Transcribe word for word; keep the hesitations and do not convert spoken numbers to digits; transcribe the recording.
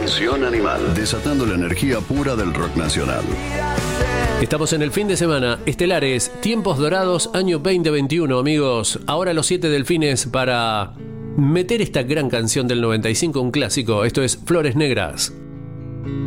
Canción Animal, desatando la energía pura del rock nacional. Estamos en el fin de semana, estelares, tiempos dorados, año veinte veintiuno, amigos. Ahora los siete delfines para meter esta gran canción del noventa y cinco, un clásico. Esto es Flores Negras.